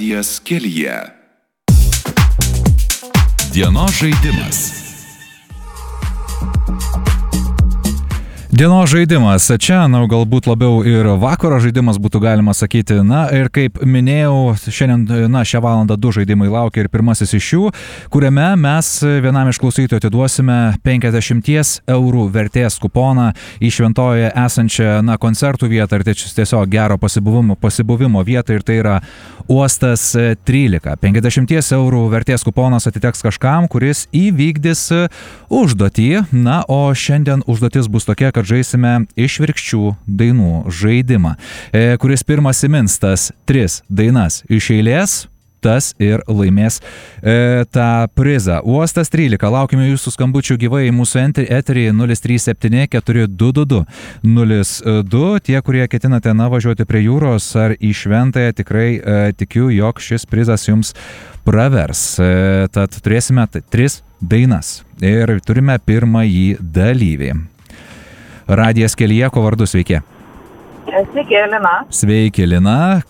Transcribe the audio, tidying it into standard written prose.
Radijas kelyje. Dienos žaidimas. Dienos žaidimas. Čia, galbūt labiau ir vakaro žaidimas būtų galima sakyti. Na ir kaip minėjau, šiandien, šią valandą 2 žaidimai laukia ir pirmasis iš jų, kuriame mes vienam iš klausytojų atiduosime 50 eurų vertės kuponą į Šventojoje esančią, koncertų vietą ir tiesiog gero pasibuvimo vietą, ir tai yra Uostas 13. 50 eurų vertės kuponas atiteks kažkam, kuris įvykdys užduotį. Na, o šiandien užduotis bus tokia, kad žaisime išvirkščių dainų žaidimą, kuris pirmas įmins tas 3 dainas iš eilės, tas ir laimės tą prizą. Uostas 13. Laukime jūsų skambučių gyvai į mūsų eterį 037 422 02. Tie, kurie ketinate važiuoti prie jūros ar į Šventąją, tikrai tikiu, jog šis prizas jums pravers. Tad turėsime 3 dainas ir turime pirmąjį dalyvį. Radijas kelyje, ko vardu, sveiki? Sveiki, Lina. Sveiki, Lina.